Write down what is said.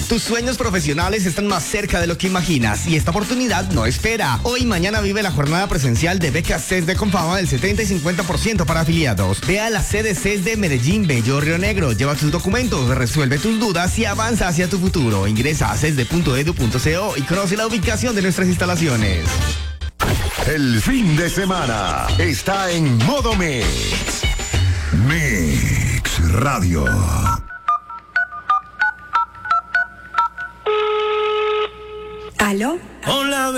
Tus sueños profesionales están más cerca de lo que imaginas y esta oportunidad no espera. Hoy y mañana vive la jornada presencial de becas CES de Confama del 70 y 50% para afiliados. Ve a la sede CES de Medellín, Bello, Río Negro. Lleva tus documentos, resuelve tus dudas y avanza hacia tu futuro. Ingresa a cesde.edu.co y conoce la ubicación de nuestras instalaciones. El fin de semana está en modo Mix. Mix Radio. ¿Aló? Hola.